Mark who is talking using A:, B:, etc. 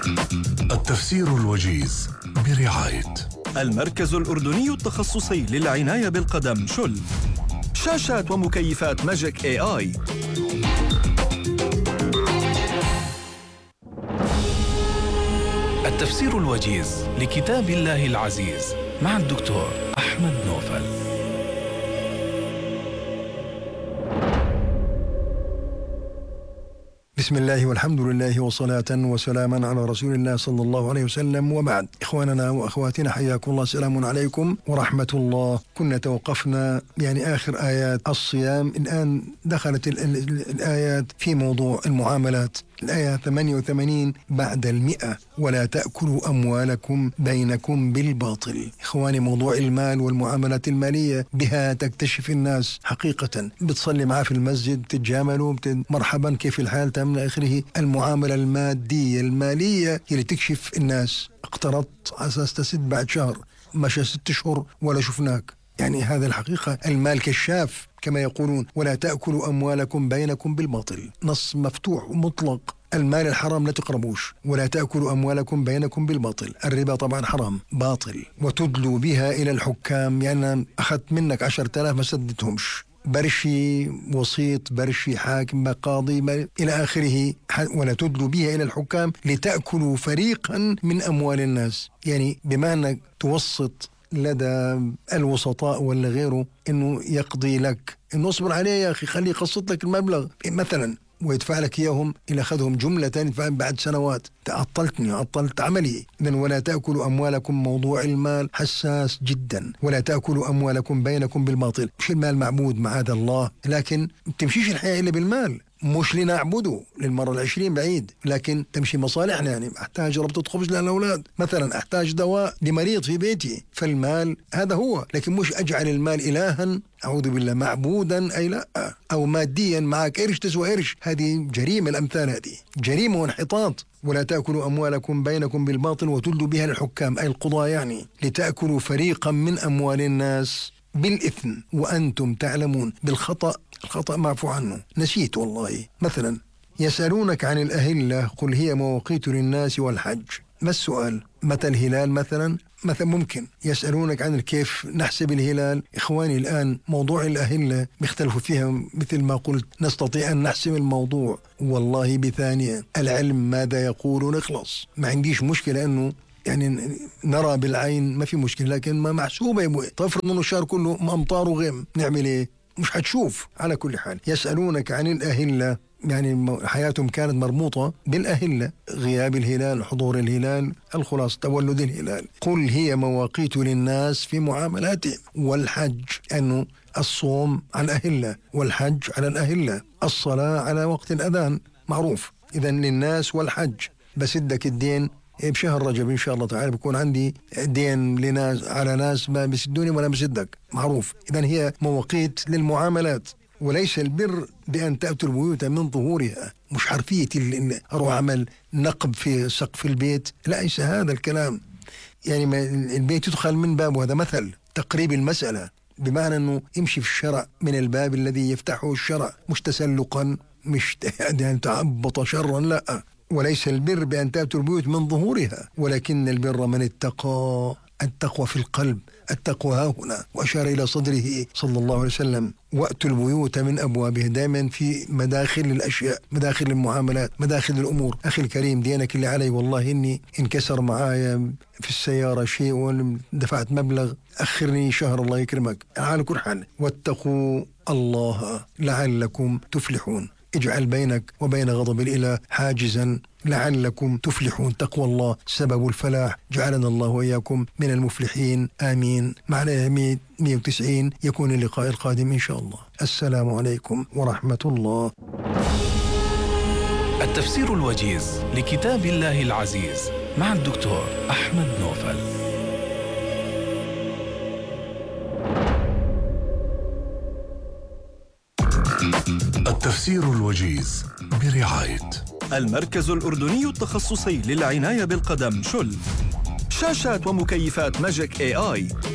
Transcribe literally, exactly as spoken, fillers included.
A: التفسير الوجيز برعاية
B: المركز الأردني التخصصي للعناية بالقدم شل. شاشات ومكيفات ماجيك اي اي.
A: التفسير الوجيز لكتاب الله العزيز مع الدكتور أحمد نوفل.
C: بسم الله والحمد لله وصلاة وسلاما على رسول الله صلى الله عليه وسلم، وبعد. إخواننا وأخواتنا حياكم الله، سلام عليكم ورحمة الله. كنا توقفنا يعني آخر آيات الصيام، الآن دخلت ال ال ال الآيات في موضوع المعاملات. الآية ثمانية وثمانين بعد المئة: ولا تأكلوا أموالكم بينكم بالباطل. إخواني، موضوع المال والمعاملات المالية بها تكتشف الناس حقيقة. بتصلي معاه في المسجد، تتجاملوا، مرحبا كيف الحال تم آخره. المعاملة المادية المالية اللي تكشف الناس. اقترضت على أساس تسد بعد شهر، مشى ست شهور ولا شفناك. يعني هذا الحقيقة، المال كشاف كما يقولون. ولا تأكلوا أموالكم بينكم بالباطل، نص مفتوح ومطلق. المال الحرام لا تقربوش. ولا تأكلوا أموالكم بينكم بالباطل. الربا طبعا حرام باطل. وتدلوا بها إلى الحكام، يعني أخذت منك عشرة آلاف ما سددتهمش، برشي وسيط، برشي حاكم، قاضي، إلى آخره. ولا تدلوا بها إلى الحكام لتأكلوا فريقا من أموال الناس. يعني بما أنك توسط لدى الوسطاء ولا غيره إنه يقضي لك، إنه اصبر عليه يا أخي، خليه يقسط لك المبلغ مثلا ويدفع لك إياهم. إلى أخذهم جملة يدفع بعد سنوات. تعطلتني، عطلت عملي. إذن ولا تأكلوا أموالكم، موضوع المال حساس جدا. ولا تأكلوا أموالكم بينكم بالباطل. مش المال معبود معاذ الله، لكن تمشيش الحياة إلا بالمال. مش لنعبده للمرة العشرين بعيد، لكن تمشي مصالحنا. يعني أحتاج ربطة خبز للأولاد مثلا، أحتاج دواء لمريض في بيتي، فالمال هذا هو. لكن مش أجعل المال إلها، أعوذ بالله، معبودا أي لا. أو ماديا معك قرش تسوى قرش، هذه جريمة. الأمثال هذه جريمة وانحطاط. ولا تأكلوا أموالكم بينكم بالباطل وتدلوا بها الحكام أي القضاء، يعني لتأكلوا فريقا من أموال الناس بالإثم وأنتم تعلمون. بالخطأ، الخطأ معفو عنه، نسيت والله. مثلا يسألونك عن الأهلة قل هي مواقيت للناس والحج. ما السؤال؟ متى الهلال مثلا؟ مثلا ممكن يسألونك عن كيف نحسب الهلال. إخواني، الآن موضوع الأهلة بيختلفوا فيها. مثل ما قلت، نستطيع أن نحسم الموضوع والله بثانية. العلم ماذا يقول نخلص. ما عنديش مشكلة أنه يعني نرى بالعين، ما في مشكلة، لكن ما محسوبة يا ابوي. تفرض انه الشهر كله امطار وغيم، نعمل ايه؟ مش حتشوف. على كل حال، يسألونك عن الأهلة، يعني حياتهم كانت مربوطة بالأهلة، غياب الهلال، حضور الهلال، الخلاص تولد الهلال. قل هي مواقيت للناس في معاملاتهم، والحج أنه الصوم عن أهلة، والحج على الأهلة، الصلاة على وقت الأذان معروف. إذن للناس والحج. بسدك الدين بشهر رجب إن شاء الله تعالى، بكون عندي دين لناس على ناس ما بسدوني ولا بسدك، معروف. إذن هي مواقيت للمعاملات. وليس البر بأن تأتوا البيوت من ظهورها. مش حرفية اللي أروح أعمل نقب في سقف البيت، لا، ليس هذا الكلام. يعني ما البيت يدخل من بابه، هذا مثل تقريب المسألة، بمعنى أنه يمشي في الشرع من الباب الذي يفتحه الشرع، مش تسلقا، مش يعني تعبط شرا، لا. وليس البر بأن تأتوا البيوت من ظهورها، ولكن البر من اتقى. التقوى في القلب، التقوى ها هنا. وأشار إلى صدره صلى الله عليه وسلم: وأتوا البيوت من أبوابها. دائما في مداخل الأشياء، مداخل المعاملات، مداخل الأمور. أخي الكريم، دينك اللي علي، والله إني انكسر معايا في السيارة شيء ودفعت مبلغ، أخرني شهر الله يكرمك. على كل حال، واتقوا الله لعلكم تفلحون. اجعل بينك وبين غضب الإله حاجزا لعلكم تفلحون. تقوى الله سبب الفلاح. جعلنا الله وإياكم من المفلحين، آمين. معنا مئة وتسعين. يكون اللقاء القادم إن شاء الله. السلام عليكم ورحمة الله.
A: التفسير الوجيز لكتاب الله العزيز مع الدكتور أحمد نوفل. التفسير الوجيز برعاية
B: المركز الأردني التخصصي للعناية بالقدم شل. شاشات ومكيفات ماجيك اي اي.